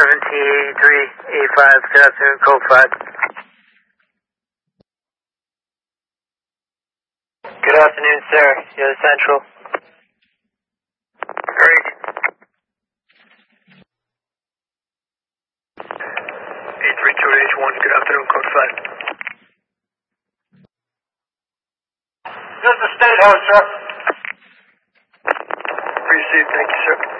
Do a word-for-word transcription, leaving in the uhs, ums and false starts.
seven T eighty-three eighty-five, good afternoon, code five. Good afternoon, sir. You're the Central. Great. eight three two H one, good afternoon, code five. This is the State House, sir. Received, thank you, sir.